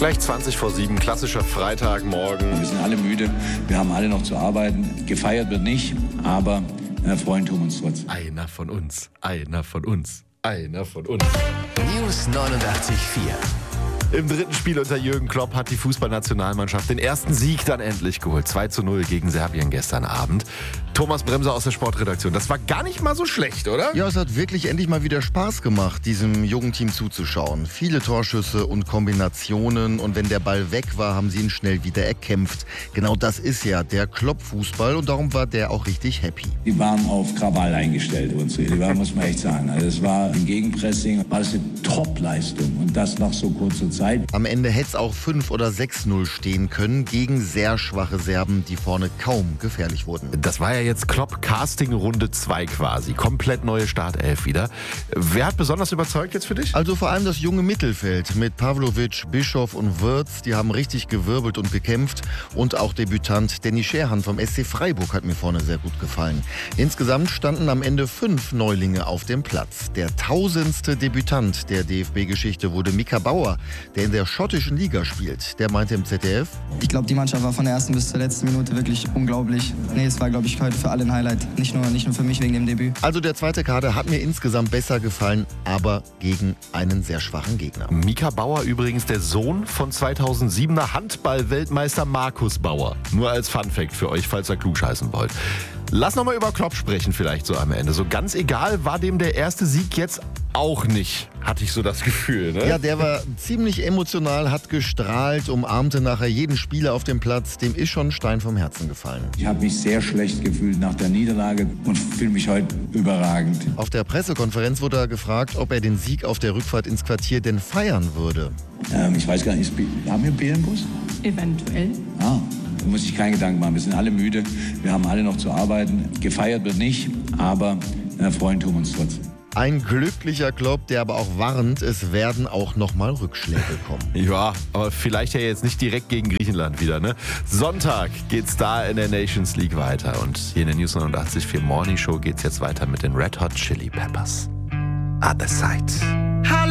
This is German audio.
Gleich 20 vor 7, klassischer Freitagmorgen. Wir sind alle müde, wir haben alle noch zu arbeiten. Gefeiert wird nicht, aber freuen tun wir uns trotzdem. Einer von uns, einer von uns, einer von uns. News 89.4. Im dritten Spiel unter Jürgen Klopp hat die Fußballnationalmannschaft den ersten Sieg dann endlich geholt. 2:0 gegen Serbien gestern Abend. Thomas Bremser aus der Sportredaktion. Das war gar nicht mal so schlecht, oder? Ja, es hat wirklich endlich mal wieder Spaß gemacht, diesem jungen Team zuzuschauen. Viele Torschüsse und Kombinationen. Und wenn der Ball weg war, haben sie ihn schnell wieder erkämpft. Genau das ist ja der Klopp-Fußball und darum war der auch richtig happy. Die waren auf Krawall eingestellt, muss man echt sagen. Also es war im Gegenpressing, war es eine Top-Leistung und das nach so kurzer Zeit. Am Ende hätte es auch 5 oder 6:0 stehen können gegen sehr schwache Serben, die vorne kaum gefährlich wurden. Das war ja jetzt Klopp-Casting Runde 2 quasi. Komplett neue Startelf wieder. Wer hat besonders überzeugt jetzt für dich? Also vor allem das junge Mittelfeld mit Pavlovic, Bischof und Wirtz. Die haben richtig gewirbelt und gekämpft. Und auch Debütant Danny Scherhan vom SC Freiburg hat mir vorne sehr gut gefallen. Insgesamt standen am Ende 5 Neulinge auf dem Platz. Der 1000. Debütant der DFB-Geschichte wurde Mika Bauer, der in der schottischen Liga spielt. Der meinte im ZDF: Ich glaube, die Mannschaft war von der ersten bis zur letzten Minute wirklich unglaublich. Es war, glaube ich, heute für alle ein Highlight. Nicht nur für mich wegen dem Debüt. Also der zweite Kader hat mir insgesamt besser gefallen, aber gegen einen sehr schwachen Gegner. Mika Bauer übrigens der Sohn von 2007er Handball-Weltmeister Markus Bauer. Nur als Funfact für euch, falls ihr klugscheißen wollt. Lass noch mal über Klopp sprechen vielleicht so am Ende. So ganz egal war dem der erste Sieg jetzt auch nicht, hatte ich so das Gefühl. Ne? Ja, der war ziemlich emotional, hat gestrahlt, umarmte nachher jeden Spieler auf dem Platz. Dem ist schon ein Stein vom Herzen gefallen. Ich habe mich sehr schlecht gefühlt nach der Niederlage und fühle mich heute überragend. Auf der Pressekonferenz wurde er gefragt, ob er den Sieg auf der Rückfahrt ins Quartier denn feiern würde. Ich weiß gar nicht, haben wir einen Bärenbus? Eventuell. Da muss ich keinen Gedanken machen. Wir sind alle müde, wir haben alle noch zu arbeiten. Gefeiert wird nicht, aber freuen tun wir uns trotzdem. Ein glücklicher Klopp, der aber auch warnt, es werden auch nochmal Rückschläge kommen. Ja, aber vielleicht ja jetzt nicht direkt gegen Griechenland wieder, ne? Sonntag geht's da in der Nations League weiter. Und hier in der News 89.4 Morning Show geht's jetzt weiter mit den Red Hot Chili Peppers. Other Side.